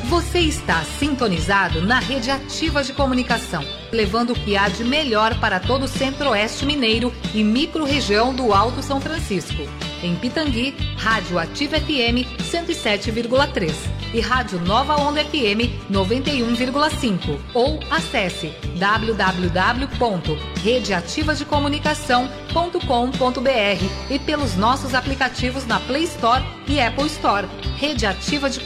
Você está sintonizado na Rede Ativa de Comunicação, levando o que há de melhor para todo o Centro-Oeste Mineiro e micro-região do Alto São Francisco. Em Pitangui, Rádio Ativa FM 107,3 e Rádio Nova Onda FM 91,5. Ou acesse www.redeativadecomunicação.com.br e pelos nossos aplicativos na Play Store e Apple Store. Rede Ativa de